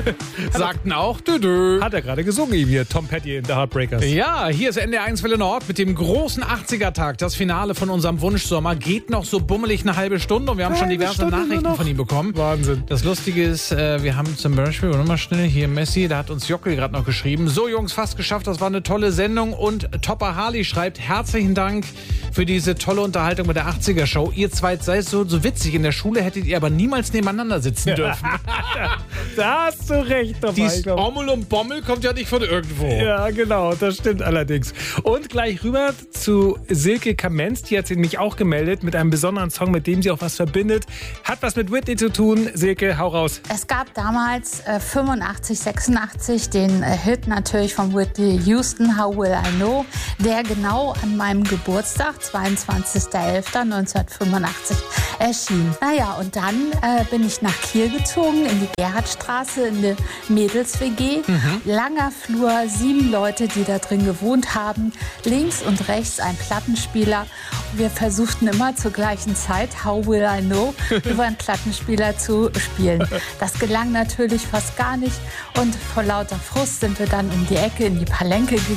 sagten auch Dödö. Hat er gerade gesungen, ihm hier, Tom Petty in The Heartbreakers. Ja, hier ist NDR1 Welle Nord mit dem großen 80er-Tag. Das Finale von unserem Wunschsommer geht noch so bummelig eine halbe Stunde und wir haben schon diverse Nachrichten von ihm bekommen. Wahnsinn. Das Lustige ist, wir haben zum Beispiel, warte mal schnell, hier Messi, da hat uns Jockel gerade noch geschrieben. So Jungs, fast geschafft, das war eine tolle Sendung. Und Topper Harley schreibt, herzlichen Dank für diese tolle Unterhaltung mit der 80er-Show. Ihr zwei seid so witzig. In der Schule hättet ihr aber niemals nebeneinander sitzen dürfen. Da hast du recht dabei. Dies Ommel und Bommel kommt ja nicht von irgendwo. Ja, genau, das stimmt allerdings. Und gleich rüber zu Silke Kamenz, die hat sich nämlich auch gemeldet mit einem besonderen Song, mit dem sie auch was verbindet. Hat was mit Whitney zu tun. Silke, hau raus. Es gab damals 85, 86 den Hit natürlich von Whitney Houston, How Will I Know, der genau an meinem Geburtstag, 22.11.1985, erschien. Naja, und dann bin ich nach Kiel gezogen, in die Gerhardstraße, in die Mädels-WG. Langer Flur, 7 Leute, die da drin gewohnt haben. Links und rechts ein Plattenspieler. Wir versuchten immer zur gleichen Zeit, How Will I Know, über einen Plattenspieler zu spielen. Das gelang natürlich fast gar nicht. Und vor lauter Frust sind wir dann um die Ecke in die Palenque